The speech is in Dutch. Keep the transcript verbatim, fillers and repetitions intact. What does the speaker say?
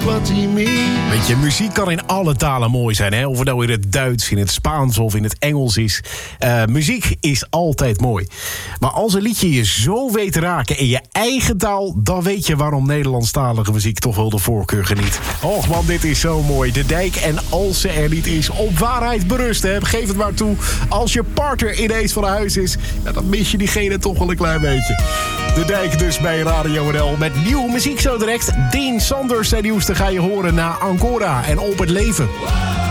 what he means. Weet je, muziek kan in alle talen mooi zijn, hè? Of het nou in het Duits, in het Spaans of in het Engels is. Uh, muziek is altijd mooi. Maar als een liedje je zo weet te raken in je eigen taal, dan weet je waarom Nederlandstalige muziek toch wel de voorkeur geniet. Och man, dit is zo mooi. De Dijk en als ze er niet is, op waarheid berust, hè? Geef het maar toe. Als je partner ineens van huis is, ja, dan mis je diegene toch wel een klein beetje. De Dijk dus bij Radio N L met nieuwe muziek zo direct. Dean Sanders, zijn nieuwste ga je horen na Ancora en Op het Leven.